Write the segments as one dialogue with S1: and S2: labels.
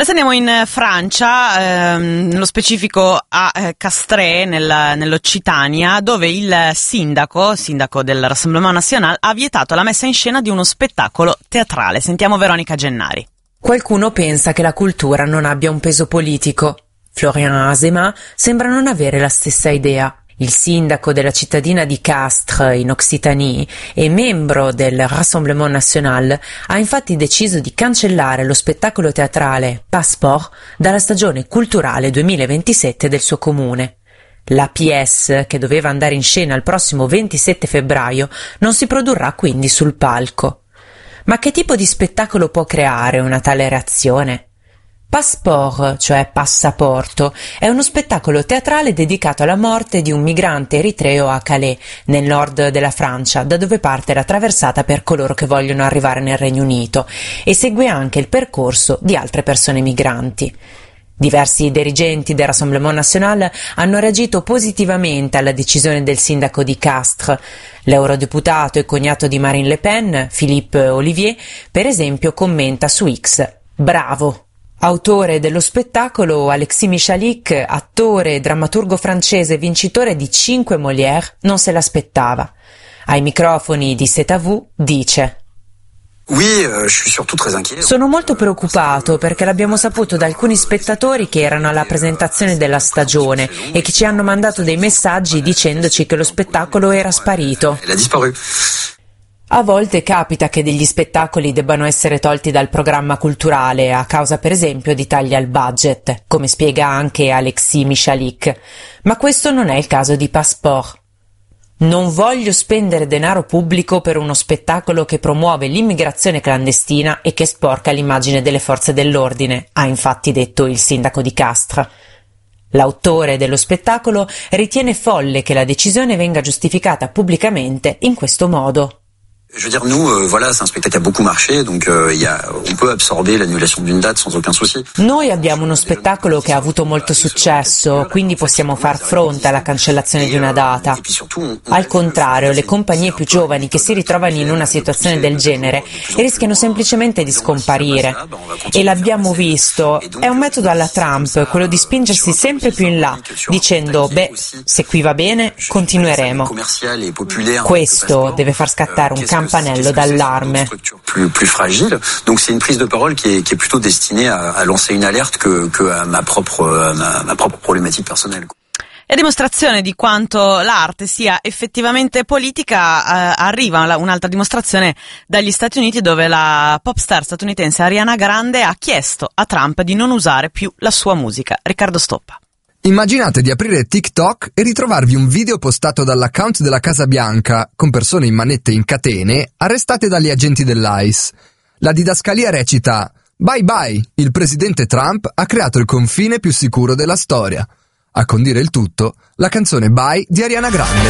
S1: Adesso andiamo in Francia, nello specifico a Castres, nell'Occitania, dove il sindaco del Rassemblement National ha vietato la messa in scena di uno spettacolo teatrale. Sentiamo Veronica Gennari.
S2: Qualcuno pensa che la cultura non abbia un peso politico. Florian Azema sembra non avere la stessa idea. Il sindaco della cittadina di Castres, in Occitanie, e membro del Rassemblement National, ha infatti deciso di cancellare lo spettacolo teatrale Passeport dalla stagione culturale 2027 del suo comune. La pièce, che doveva andare in scena il prossimo 27 febbraio, non si produrrà quindi sul palco. Ma che tipo di spettacolo può creare una tale reazione? Passeport, cioè passaporto, è uno spettacolo teatrale dedicato alla morte di un migrante eritreo a Calais, nel nord della Francia, da dove parte la traversata per coloro che vogliono arrivare nel Regno Unito, e segue anche il percorso di altre persone migranti. Diversi dirigenti del Rassemblement National hanno reagito positivamente alla decisione del sindaco di Castres. L'eurodeputato e cognato di Marine Le Pen, Philippe Ollivier, per esempio, commenta su X: «Bravo!». Autore dello spettacolo, Alexis Michalik, attore e drammaturgo francese vincitore di 5 Molière, non se l'aspettava. Ai microfoni di C'est à vous dice: «Sono molto preoccupato perché l'abbiamo saputo da alcuni spettatori che erano alla presentazione della stagione e che ci hanno mandato dei messaggi dicendoci che lo spettacolo era sparito». A volte capita che degli spettacoli debbano essere tolti dal programma culturale a causa, per esempio, di tagli al budget, come spiega anche Alexis Michalik, ma questo non è il caso di Passeport. «Non voglio spendere denaro pubblico per uno spettacolo che promuove l'immigrazione clandestina e che sporca l'immagine delle forze dell'ordine», ha infatti detto il sindaco di Castres. L'autore dello spettacolo ritiene folle che la decisione venga giustificata pubblicamente in questo modo.
S3: Je veux dire, nous, c'est un spectacle qui a beaucoup marché, donc on peut absorber l'annulation d'une date sans aucun souci.
S2: Noi abbiamo uno spettacolo che ha avuto molto successo, quindi possiamo far fronte alla cancellazione di una data. Al contrario, le compagnie più giovani che si ritrovano in una situazione del genere rischiano semplicemente di scomparire. E l'abbiamo visto, è un metodo alla Trump, quello di spingersi sempre più in là, dicendo, se qui va bene, continueremo. Questo deve far scattare un campanello d'allarme.
S3: Plus fragile, donc c'est une prise de parole qui est plutôt destinée à lancer une alerte que à ma propre problématique personnelle.
S1: E a dimostrazione di quanto l'arte sia effettivamente politica, arriva un'altra dimostrazione dagli Stati Uniti, dove la pop star statunitense Ariana Grande ha chiesto a Trump di non usare più la sua musica. Riccardo Stoppa.
S4: Immaginate di aprire TikTok e ritrovarvi un video postato dall'account della Casa Bianca con persone in manette in catene arrestate dagli agenti dell'ICE. La didascalia recita: «Bye bye, il presidente Trump ha creato il confine più sicuro della storia». A condire il tutto, la canzone Bye di Ariana Grande.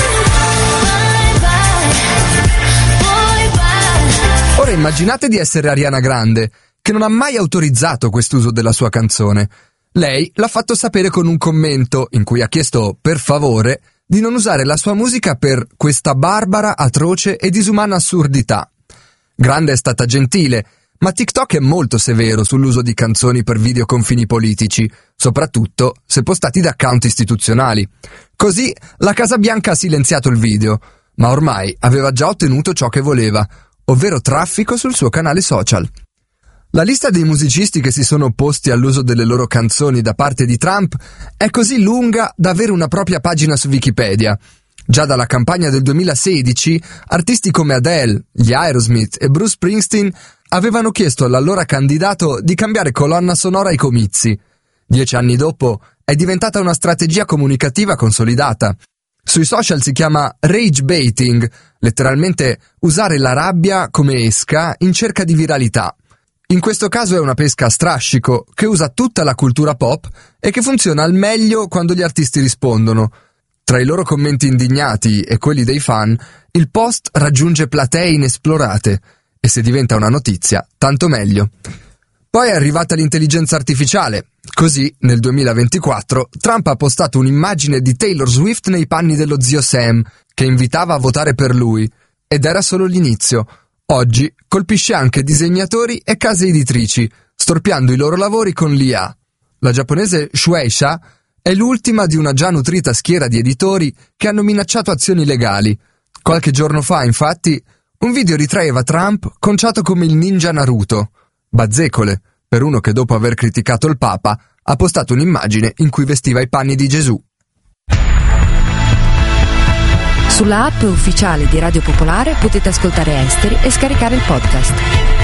S4: Ora immaginate di essere Ariana Grande, che non ha mai autorizzato quest'uso della sua canzone. Lei l'ha fatto sapere con un commento in cui ha chiesto, per favore, di non usare la sua musica per questa barbara, atroce e disumana assurdità. Grande è stata gentile, ma TikTok è molto severo sull'uso di canzoni per video con fini politici, soprattutto se postati da account istituzionali. Così la Casa Bianca ha silenziato il video, ma ormai aveva già ottenuto ciò che voleva, ovvero traffico sul suo canale social. La lista dei musicisti che si sono opposti all'uso delle loro canzoni da parte di Trump è così lunga da avere una propria pagina su Wikipedia. Già dalla campagna del 2016, artisti come Adele, gli Aerosmith e Bruce Springsteen avevano chiesto all'allora candidato di cambiare colonna sonora ai comizi. 10 anni dopo è diventata una strategia comunicativa consolidata. Sui social si chiama rage baiting, letteralmente usare la rabbia come esca in cerca di viralità. In questo caso è una pesca a strascico che usa tutta la cultura pop e che funziona al meglio quando gli artisti rispondono. Tra i loro commenti indignati e quelli dei fan, il post raggiunge platee inesplorate e se diventa una notizia, tanto meglio. Poi è arrivata l'intelligenza artificiale. Così, nel 2024, Trump ha postato un'immagine di Taylor Swift nei panni dello zio Sam, che invitava a votare per lui. Ed era solo l'inizio. Oggi colpisce anche disegnatori e case editrici, storpiando i loro lavori con l'IA. La giapponese Shueisha è l'ultima di una già nutrita schiera di editori che hanno minacciato azioni legali. Qualche giorno fa, infatti, un video ritraeva Trump conciato come il ninja Naruto. Bazzecole, per uno che dopo aver criticato il Papa ha postato un'immagine in cui vestiva i panni di Gesù.
S5: Sulla app ufficiale di Radio Popolare potete ascoltare Esteri e scaricare il podcast.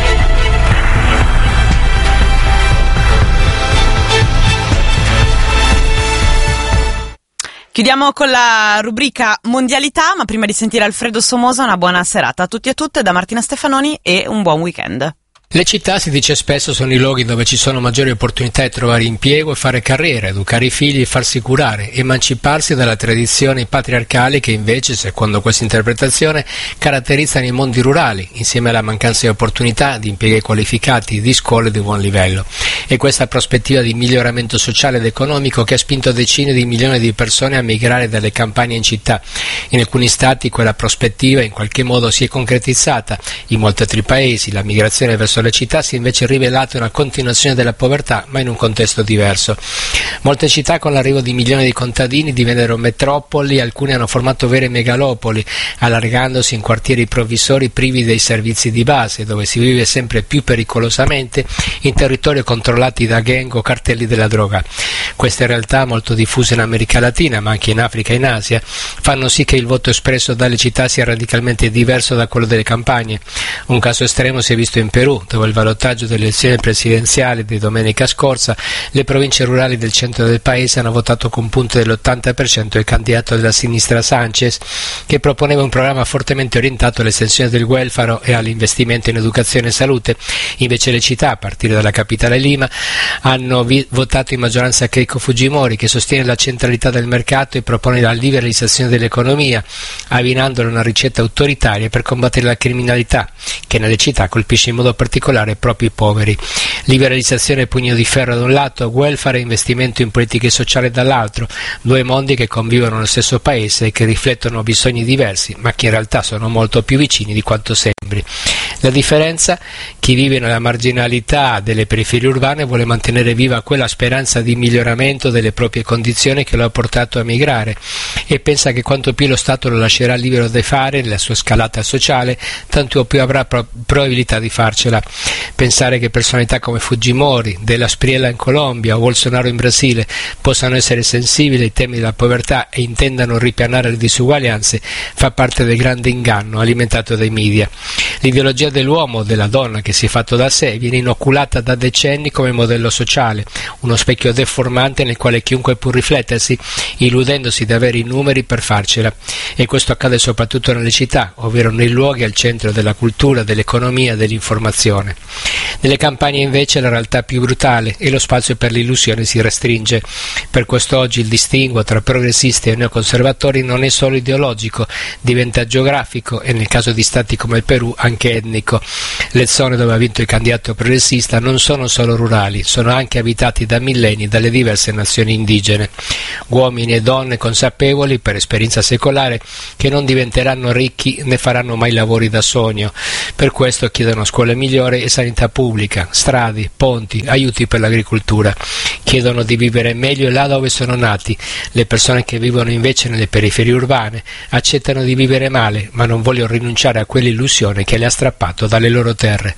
S1: Chiudiamo con la rubrica Mondialità, ma prima di sentire Alfredo Somoza una buona serata a tutti e a tutte da Martina Stefanoni e un buon weekend.
S6: Le città, si dice spesso, sono i luoghi dove ci sono maggiori opportunità di trovare impiego e fare carriera, educare i figli e farsi curare, emanciparsi dalle tradizioni patriarcali che invece, secondo questa interpretazione, caratterizzano i mondi rurali, insieme alla mancanza di opportunità, di impieghi qualificati, di scuole di buon livello. E questa prospettiva di miglioramento sociale ed economico che ha spinto decine di milioni di persone a migrare dalle campagne in città. In alcuni stati quella prospettiva in qualche modo si è concretizzata. In molti altri paesi la migrazione verso le città si è invece rivelata una continuazione della povertà, ma in un contesto diverso. Molte città con l'arrivo di milioni di contadini divennero metropoli, alcune hanno formato vere megalopoli, allargandosi in quartieri provvisori privi dei servizi di base, dove si vive sempre più pericolosamente in territori controllati da gang o cartelli della droga. Queste realtà, molto diffuse in America Latina, ma anche in Africa e in Asia, fanno sì che il voto espresso dalle città sia radicalmente diverso da quello delle campagne. Un caso estremo si è visto in Perù, dove il ballottaggio delle elezioni presidenziali di domenica scorsa, le province rurali del centro del paese hanno votato con punte dell'80% il candidato della sinistra Sanchez, che proponeva un programma fortemente orientato all'estensione del welfare e all'investimento in educazione e salute. Invece le città, a partire dalla capitale Lima, hanno votato in maggioranza Keiko Fujimori, che sostiene la centralità del mercato e propone la liberalizzazione dell'economia, abbinandola a una ricetta autoritaria per combattere la criminalità, che nelle città colpisce in modo particolare proprio i poveri. Liberalizzazione e pugno di ferro da un lato, welfare e investimento in politiche sociali dall'altro, due mondi che convivono nello stesso paese e che riflettono bisogni diversi, ma che in realtà sono molto più vicini di quanto sembri. La differenza? Chi vive nella marginalità delle periferie urbane vuole mantenere viva quella speranza di miglioramento delle proprie condizioni che lo ha portato a migrare e pensa che quanto più lo Stato lo lascerà libero di fare nella sua scalata sociale, tanto più avrà probabilità di farcela. Pensare che personalità come Fujimori, Della Spriella in Colombia o Bolsonaro in Brasile possano essere sensibili ai temi della povertà e intendano ripianare le disuguaglianze fa parte del grande inganno alimentato dai media. L'ideologia dell'uomo o della donna che si è fatto da sé viene inoculata da decenni come modello sociale, uno specchio deformante nel quale chiunque può riflettersi, illudendosi di avere i numeri per farcela. E questo accade soprattutto nelle città, ovvero nei luoghi al centro della cultura, dell'economia, dell'informazione. Nelle campagne invece la realtà è più brutale e lo spazio per l'illusione si restringe. Per questo oggi il distinguo tra progressisti e neoconservatori non è solo ideologico, diventa geografico e nel caso di stati come il Perù anche etnico. Le zone dove ha vinto il candidato progressista non sono solo rurali, sono anche abitati da millenni dalle diverse nazioni indigene. Uomini e donne consapevoli, per esperienza secolare, che non diventeranno ricchi né faranno mai lavori da sogno. Per questo chiedono scuole migliori e sanità pubblica, strade, ponti, aiuti per l'agricoltura. Chiedono di vivere meglio là dove sono nati. Le persone che vivono invece nelle periferie urbane accettano di vivere male, ma non vogliono rinunciare a quell'illusione che le ha strappato dalle loro terre.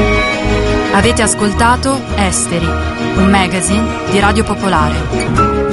S5: Avete ascoltato Esteri, un magazine di Radio Popolare.